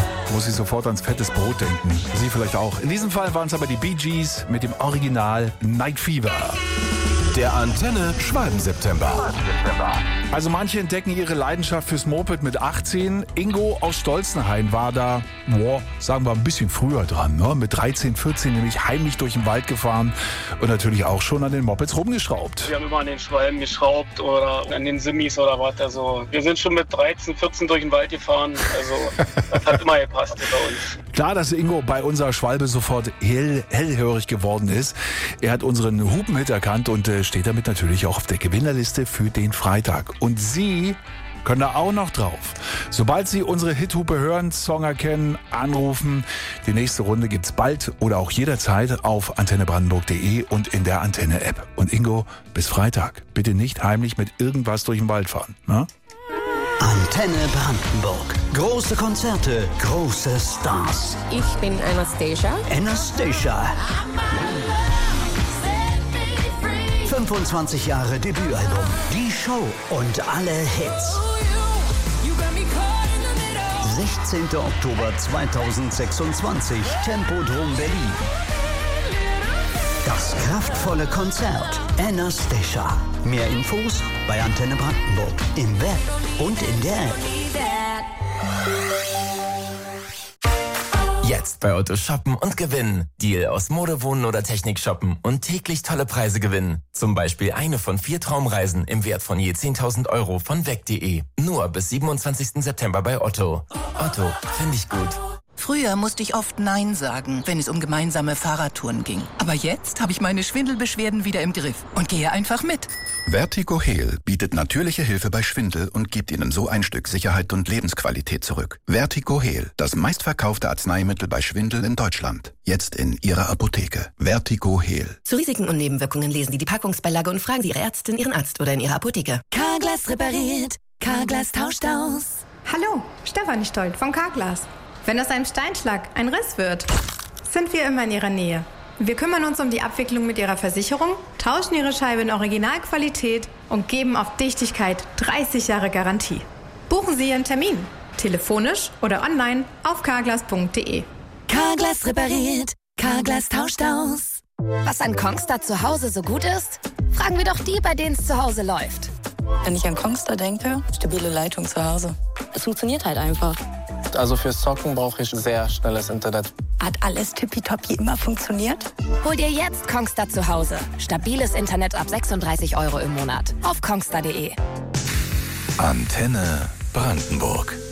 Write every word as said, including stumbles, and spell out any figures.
muss ich sofort ans fettes Brot denken. Sie vielleicht auch. In diesem Fall waren es aber die Bee Gees mit dem Original Night Fever. Der Antenne Schwalben-September. Also manche entdecken ihre Leidenschaft fürs Moped mit achtzehn. Ingo aus Stolzenhain war da, boah, sagen wir ein bisschen früher dran, ne? Mit dreizehn, vierzehn nämlich heimlich durch den Wald gefahren und natürlich auch schon an den Mopeds rumgeschraubt. Wir haben immer an den Schwalben geschraubt oder an den Simmis oder was. Also wir sind schon mit dreizehn, vierzehn durch den Wald gefahren. Also das hat immer gepasst bei uns. Klar, dass Ingo bei unserer Schwalbe sofort hell, hellhörig geworden ist. Er hat unseren Hupenhit erkannt und äh, steht damit natürlich auch auf der Gewinnerliste für den Freitag. Und Sie können da auch noch drauf. Sobald Sie unsere Hithupe hören, Song erkennen, anrufen. Die nächste Runde gibt's bald oder auch jederzeit auf antenne brandenburg punkt de und in der Antenne-App. Und Ingo, bis Freitag. Bitte nicht heimlich mit irgendwas durch den Wald fahren. Ne? Antenne Brandenburg. Große Konzerte, große Stars. Ich bin Anastasia. Anastasia. fünfundzwanzig Jahre Debütalbum, die Show und alle Hits. sechzehnten Oktober zweitausendsechsundzwanzig, Tempodrom Berlin. Das kraftvolle Konzert Anastasia. Mehr Infos bei Antenne Brandenburg im Web und in der App. Jetzt bei Otto shoppen und gewinnen. Deal aus Mode, Wohnen oder Technik shoppen und täglich tolle Preise gewinnen. Zum Beispiel eine von vier Traumreisen im Wert von je zehntausend Euro von weg punkt de. Nur bis siebenundzwanzigsten September bei Otto. Otto, finde ich gut. Früher musste ich oft Nein sagen, wenn es um gemeinsame Fahrradtouren ging. Aber jetzt habe ich meine Schwindelbeschwerden wieder im Griff und gehe einfach mit. Vertigo Heal bietet natürliche Hilfe bei Schwindel und gibt Ihnen so ein Stück Sicherheit und Lebensqualität zurück. Vertigo Heal, das meistverkaufte Arzneimittel bei Schwindel in Deutschland. Jetzt in Ihrer Apotheke. Vertigo Heal. Zu Risiken und Nebenwirkungen lesen Sie die Packungsbeilage und fragen Sie Ihre Ärztin, Ihren Arzt oder in Ihrer Apotheke. Carglass repariert, Carglass tauscht aus. Hallo, Stefanie Stolt von Carglass. Wenn aus einem Steinschlag ein Riss wird, sind wir immer in Ihrer Nähe. Wir kümmern uns um die Abwicklung mit Ihrer Versicherung, tauschen Ihre Scheibe in Originalqualität und geben auf Dichtigkeit dreißig Jahre Garantie. Buchen Sie Ihren Termin, telefonisch oder online auf carglass punkt de. Carglass repariert, Carglass tauscht aus. Was an Kongstar zu Hause so gut ist? Fragen wir doch die, bei denen es zu Hause läuft. Wenn ich an Kongstar denke, stabile Leitung zu Hause. Es funktioniert halt einfach. Also fürs Zocken brauche ich sehr schnelles Internet. Hat alles tippitoppi immer funktioniert? Hol dir jetzt Kongstar zu Hause. Stabiles Internet ab sechsunddreißig Euro im Monat. Auf kongstar punkt de. Antenne Brandenburg.